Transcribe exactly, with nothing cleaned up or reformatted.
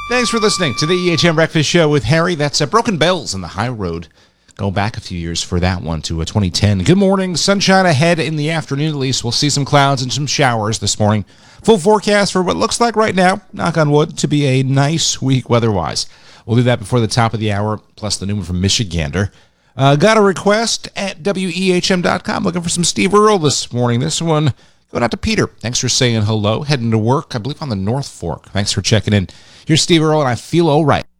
Thanks for listening to the E H M Breakfast Show with Harry. That's uh, Broken Bells on the High Road. Go back a few years for that one to uh, twenty ten. Good morning. Sunshine ahead in the afternoon at least. We'll see some clouds and some showers this morning. Full forecast for what looks like right now, knock on wood, to be a nice week weather-wise. We'll do that before the top of the hour, plus the new one from Michigander. Uh, got a request at W E H M dot com. Looking for some Steve Earle this morning. This one going out to Peter. Thanks for saying hello. Heading to work, I believe, on the North Fork. Thanks for checking in. Here's Steve Earle, and I Feel All Right.